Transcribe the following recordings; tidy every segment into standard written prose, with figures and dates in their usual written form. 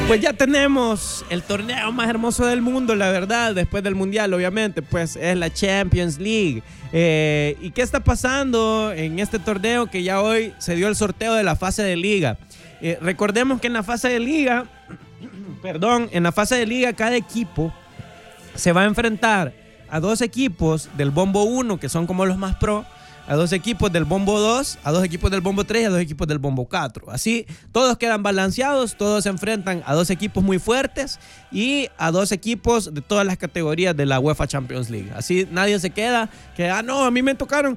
Pues ya tenemos el torneo más hermoso del mundo, la verdad, después del Mundial, obviamente, pues es la Champions League. ¿Y qué está pasando en este torneo que ya hoy se dio el sorteo de la fase de liga? Recordemos que en la fase de liga, cada equipo se va a enfrentar a 2 equipos del bombo 1, que son como los más pro, a 2 equipos del bombo 2, a 2 equipos del bombo 3 y a 2 equipos del bombo 4. Así todos quedan balanceados, todos se enfrentan a 2 equipos muy fuertes y a 2 equipos de todas las categorías de la UEFA Champions League. Así nadie se queda que, no, a mí me tocaron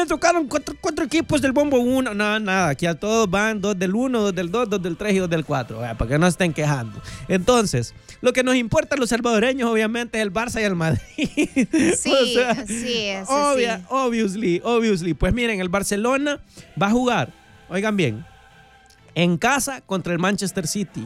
4 equipos del bombo 1. No, nada, aquí a todos van 2 del 1, 2 del 2, 2 del 3 y 2 del 4, para que no estén quejando. Entonces, lo que nos importa a los salvadoreños obviamente es el Barça y el Madrid. Sí, o sea, así es. Obviously. Pues miren, el Barcelona va a jugar, oigan bien, en casa contra el Manchester City,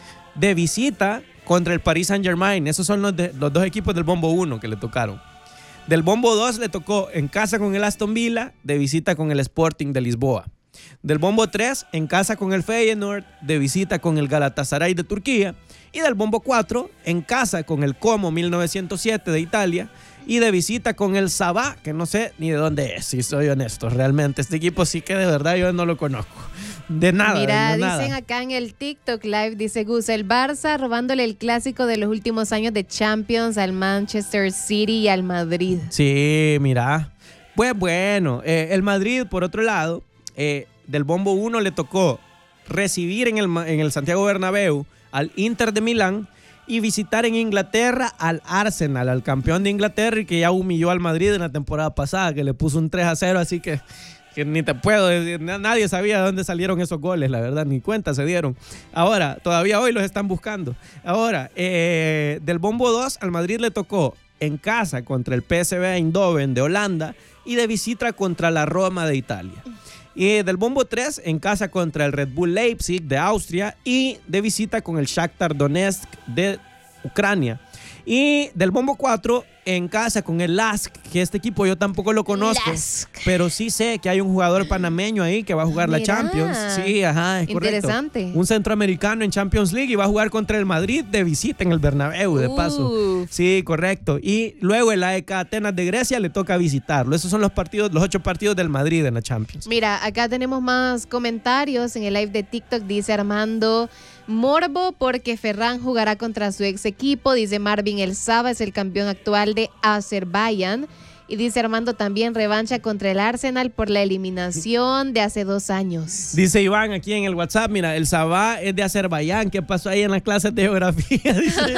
de visita contra el Paris Saint-Germain. Esos son los 2 equipos del bombo 1 que le tocaron. Del bombo 2 le tocó en casa con el Aston Villa, de visita con el Sporting de Lisboa. Del bombo 3 en casa con el Feyenoord, de visita con el Galatasaray de Turquía. Y del bombo 4 en casa con el Como 1907 de Italia y de visita con el Sabah, que no sé ni de dónde es, si soy honesto. Realmente este equipo sí que de verdad yo no lo conozco. De nada. Mira, de dicen nada. acá en el TikTok Live, dice Gus, el Barça robándole el clásico de los últimos años de Champions al Manchester City y al Madrid. Sí, mira. Pues bueno, el Madrid, por otro lado, del bombo 1 le tocó recibir en el Santiago Bernabéu al Inter de Milán y visitar en Inglaterra al Arsenal, al campeón de Inglaterra y que ya humilló al Madrid en la temporada pasada, que le puso un 3-0, así que ni te puedo decir, nadie sabía de dónde salieron esos goles, la verdad, ni cuenta se dieron. Ahora, todavía hoy los están buscando. Ahora, del bombo 2 al Madrid le tocó en casa contra el PSV Eindhoven de Holanda y de visita contra la Roma de Italia. Y del bombo 3 en casa contra el Red Bull Leipzig de Austria y de visita con el Shakhtar Donetsk de Ucrania. Y del bombo 4 en casa con el LASK, que este equipo yo tampoco lo conozco, pero sí sé que hay un jugador panameño ahí que va a jugar la Champions. Sí, ajá, es interesante. Correcto. Un centroamericano en Champions League y va a jugar contra el Madrid de visita en el Bernabéu, de paso. Sí, correcto. Y luego el AEK Atenas de Grecia le toca visitarlo. Esos son los 8 partidos del Madrid en la Champions. Mira, acá tenemos más comentarios en el live de TikTok. Dice Armando: morbo porque Ferran jugará contra su ex equipo. Dice Marvin: el Saba es el campeón actual de Azerbaiyán. Y dice Armando también: revancha contra el Arsenal por la eliminación de hace 2 años. Dice Iván aquí en el WhatsApp: mira, el Sabah es de Azerbaiyán. ¿Qué pasó ahí en las clases de geografía? Dice,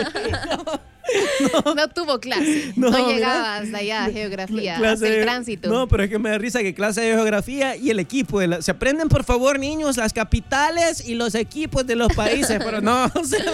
no tuvo clase. No llegaba hasta allá a geografía, hasta el tránsito. No, pero es que me da risa que clase de geografía y el equipo. Se aprenden, por favor, niños, las capitales y los equipos de los países. Pero no. O sea,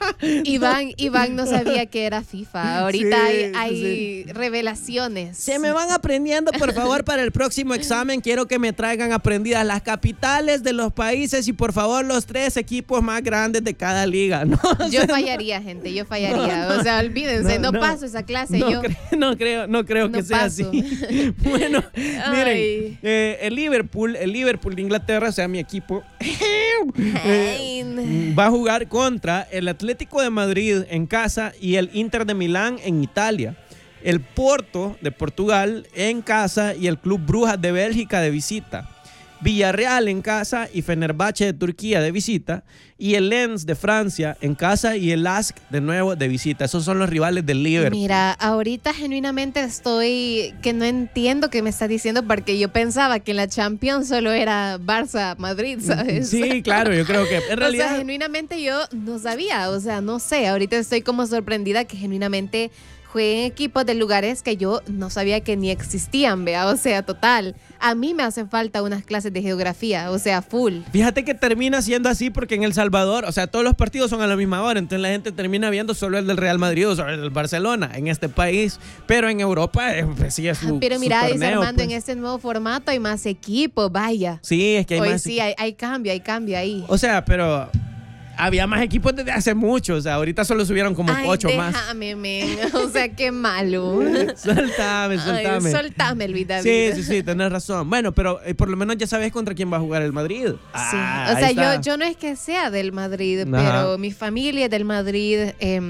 Iván no sabía que era FIFA. Ahorita hay revelaciones. Se me van aprendiendo, por favor, para el próximo examen. Quiero que me traigan aprendidas las capitales de los países y, por favor, los 3 equipos más grandes de cada liga. ¿No? Yo fallaría, gente. Yo fallaría. O sea, olvídense, no paso esa clase. No creo que sea así. Bueno, miren, el Liverpool de Inglaterra, o sea, mi equipo, va a jugar contra el Atlético de Madrid en casa y el Inter de Milán en Italia. El Porto de Portugal en casa y el Club Brujas de Bélgica de visita. Villarreal en casa y Fenerbahce de Turquía de visita, y el Lens de Francia en casa y el LASK de nuevo de visita. Esos son los rivales del Liverpool. Mira, ahorita genuinamente estoy que no entiendo qué me estás diciendo, porque yo pensaba que en la Champions solo era Barça-Madrid, ¿sabes? Sí, claro, yo creo que en realidad... O sea, genuinamente yo no sabía, o sea, no sé, ahorita estoy como sorprendida que genuinamente jueguen equipos de lugares que yo no sabía que ni existían, vea, o sea, total. A mí me hacen falta unas clases de geografía, o sea, full. Fíjate que termina siendo así porque en El Salvador, o sea, todos los partidos son a la misma hora, entonces la gente termina viendo solo el del Real Madrid o solo el del Barcelona en este país, pero en Europa pues, sí es su Pero mira, su dice torneo, Armando, pues. en este nuevo formato hay más equipos, vaya. Sí, es que hay Hoy más... sí, hay cambio ahí. O sea, pero... había más equipos desde hace mucho. O sea, ahorita solo subieron como 8 más. Déjame, men. O sea, qué malo. Suéltame. Soltame, Luis David. Sí, tenés razón. Bueno, pero por lo menos ya sabes contra quién va a jugar el Madrid. Sí. O sea, yo no es que sea del Madrid, pero mi familia es del Madrid.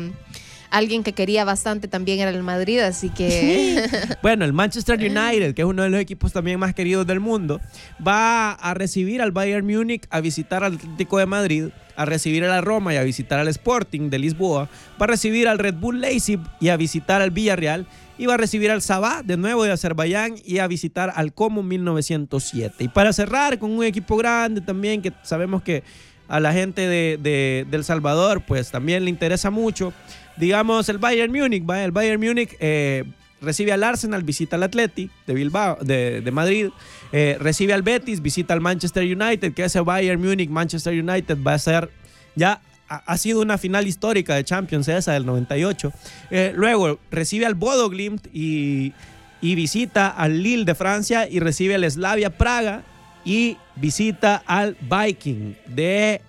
Alguien que quería bastante también era el Madrid, así que... Bueno, el Manchester United, que es uno de los equipos también más queridos del mundo, va a recibir al Bayern Múnich, a visitar al Atlético de Madrid, a recibir a la Roma y a visitar al Sporting de Lisboa, va a recibir al Red Bull Leipzig y a visitar al Villarreal, y va a recibir al Sabah de nuevo de Azerbaiyán y a visitar al Como 1907. Y para cerrar con un equipo grande también, que sabemos que a la gente de El Salvador pues también le interesa mucho, digamos el Bayern Múnich. El Bayern Múnich recibe al Arsenal, visita al Atleti de Bilbao, de Madrid, recibe al Betis, visita al Manchester United, que ese Bayern Múnich Manchester United va a ser ya... Ha sido una final histórica de Champions esa del 98. Luego recibe al Bodo Glimt y visita al Lille de Francia, y recibe al Slavia Praga y visita al Viking de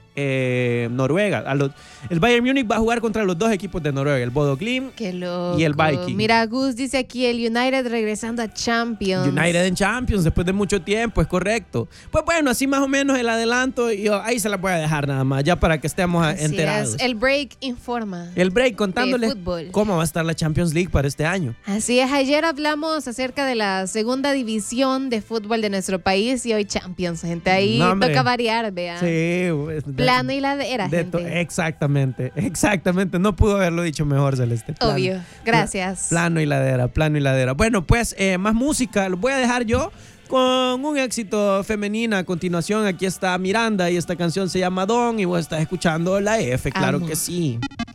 Noruega. El Bayern Múnich va a jugar contra los dos equipos de Noruega, el Bodo Glimt y el Viking. Mira, Gus dice aquí el United regresando a Champions. United en Champions después de mucho tiempo, es correcto. Pues bueno, así más o menos el adelanto, y ahí se la voy a dejar nada más, ya para que estemos enterados. El break informa. El break contándoles cómo va a estar la Champions League para este año. Así es, ayer hablamos acerca de la segunda división de fútbol de nuestro país y hoy Champions, gente. Ahí toca variar, vea. Sí. Plano y ladera, gente. Exactamente. No pudo haberlo dicho mejor, Celeste. Obvio. Gracias. Plano y ladera. Bueno, pues más música. Lo voy a dejar yo con un éxito femenina. A continuación, aquí está Miranda y esta canción se llama Don, y vos estás escuchando la F, claro que sí.